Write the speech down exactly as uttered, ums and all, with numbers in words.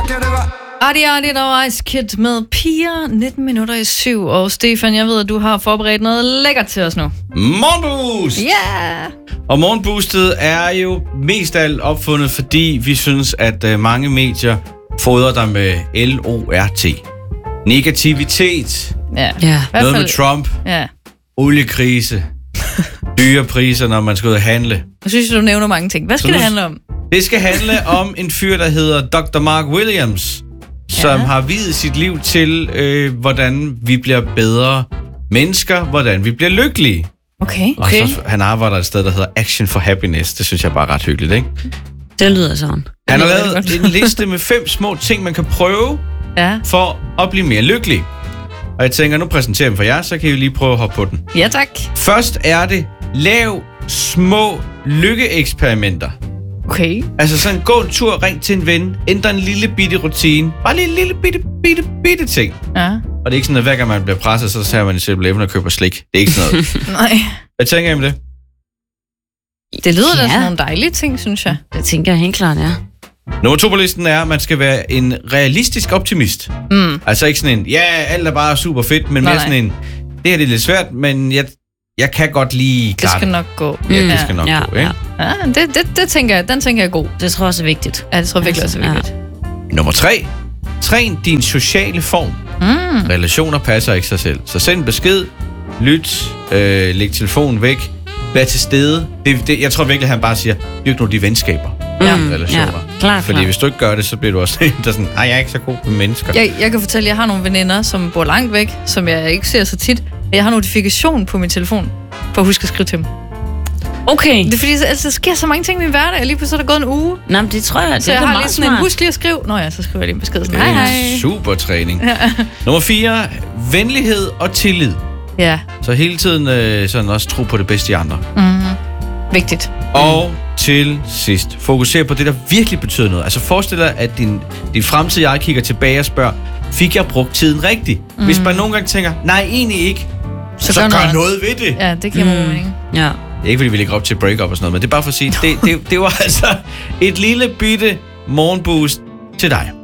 Arti Arti, der var Ice Kid med piger, nitten minutter i syv. Og Stefan, jeg ved, at du har forberedt noget lækkert til os nu. Morgenboost! Ja! Yeah! Og morgenboostet er jo mest af alt opfundet, fordi vi synes, at uh, mange medier fodrer dig med L O R T. Negativitet. Ja. Ja. Noget med Trump. Ja. Oliekrise. Dyre priser, når man skal ud og handle. Jeg synes, du nævner mange ting. Hvad skal Så det nu- handle om? Det skal handle om en fyr, der hedder doktor Mark Williams, som Ja. har viet sit liv til, øh, hvordan vi bliver bedre mennesker, hvordan vi bliver lykkelige. Okay. Okay. Og så, han arbejder et sted, der hedder Action for Happiness. Det synes jeg bare er ret hyggeligt, ikke? Det lyder sådan. Han har Det lyder lavet godt. en liste med fem små ting, man kan prøve Ja. for at blive mere lykkelig. Og jeg tænker, nu præsenterer jeg dem for jer, så kan I lige prøve at hoppe på den. Ja, tak. Først er det, lav små lykkeeksperimenter. Okay. Altså sådan, gå en tur, ring til en ven, ændre en lille bitte rutine. Bare lige en lille bitte, bitte, bitte ting. Ja. Og det er ikke sådan, at hver gang man bliver presset, så tager man i seven eleven og køber slik. Det er ikke sådan noget. Nej. Hvad tænker I om det? Det lyder da Ja. sådan nogle dejlige ting, synes jeg. Det tænker jeg helt klart, ja. Nummer to på listen er, at man skal være en realistisk optimist. Mm. Altså ikke sådan en, ja, alt er bare super fedt, men Nej, mere sådan en, det her det er lidt svært, men jeg, jeg kan godt lige Det klare skal det. nok gå. Ja, det Ja. skal nok ja, gå, ikke? Ja, det, det, det tænker jeg, den tænker jeg er god. Det tror jeg også er vigtigt. Ja, det tror jeg virkelig også er Altså, vigtigt. Nummer tre, træn din sociale form. Mm. Relationer passer ikke sig selv. Så send besked, lyt, øh, læg telefonen væk, vær til stede. Det, det, jeg tror virkelig, at han bare siger, dyrk nu de venskaber. Ja. Mm, Relationer. Ja, klart, Fordi klart. hvis du ikke gør det, så bliver du også en, der sådan, nej, jeg er ikke så god med mennesker. Jeg, jeg kan fortælle, at jeg har nogle veninder, som bor langt væk, som jeg ikke ser så tit. Jeg har notifikation på min telefon, for at huske at skrive til dem. Okay. Det er fordi, altså, der sker så mange ting i min hverdag, og lige pludselig er der gået en uge. Nå, men det tror jeg, det Så er jeg da har meget lige sådan en smart. husk lige at skrive. Nå ja, så skriver jeg lige en besked. Sådan, Det hej er hej. en super træning. Ja. Nummer fire, venlighed og tillid. Ja. Så hele tiden øh, sådan også tro på det bedste i andre. Mm-hmm. Vigtigt. Og til sidst, fokuser på det, der virkelig betyder noget. Altså forestil dig, at din, din fremtid jeg kigger tilbage og spørger, fik jeg brugt tiden rigtigt? Mm. Hvis man nogle gange tænker, nej, egentlig ikke, så, så gør noget. noget ved det. Ja, det giver mig mening. Ja. Det er ikke, fordi vi ligger op til break-up og sådan noget, men det er bare for at sige, det, det, det var altså et lille bitte morgenboost til dig.